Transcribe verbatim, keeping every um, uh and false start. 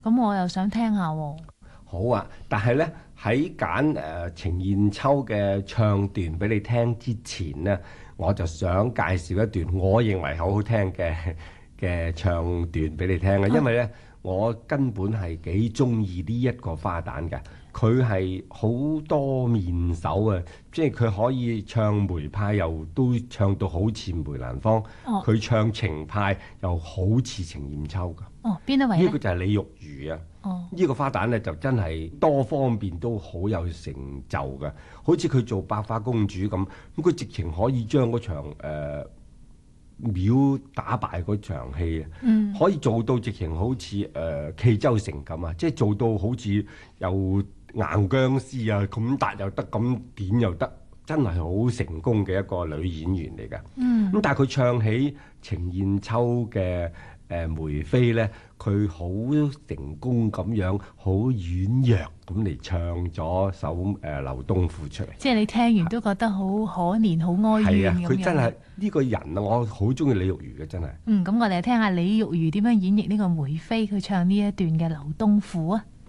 咁我又想聽下喎。 好啊，但係咧喺揀誒程硯秋嘅唱段俾你聽之前呢，我就想介紹一段我認為好好聽嘅嘅唱段俾你聽啊，因為咧我根本係幾中意呢一個花旦嘅。佢係好多面手啊，即係佢可以唱梅派又都唱到好似梅蘭芳，佢、哦、唱程派又好似程硯秋㗎。 哦，邊一位呢？ 呢個就係李玉如啊。哦，呢個花旦咧就真係多方面都好有成就嘅，好似佢做白花公主咁，咁佢直情可以將嗰場誒、呃、廟打敗嗰場戲啊，嗯、可以做到直情好似誒冀州城咁啊，即係做到好似又硬僵屍啊，咁達又得，咁點又得，真係好成功嘅一個女演員嚟㗎。嗯，咁但係佢唱起程硯秋嘅誒、呃、梅妃咧，佢好成功咁樣，好軟弱咁嚟唱咗首誒、呃《劉東賦》出嚟。即係你聽完都覺得好可憐、好哀怨咁樣。係啊，佢真係呢、呢個人啊，我好中意李玉如嘅，真係。嗯，咁我哋聽下李玉如點樣演繹呢個梅妃，佢唱呢一段嘅《劉東賦》啊。